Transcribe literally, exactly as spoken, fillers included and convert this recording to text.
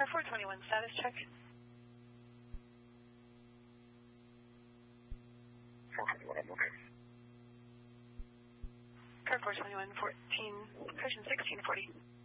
Car four twenty-one, status check. four twenty-one, I'm okay. Car four twenty-one, fourteen, correction sixteen forty.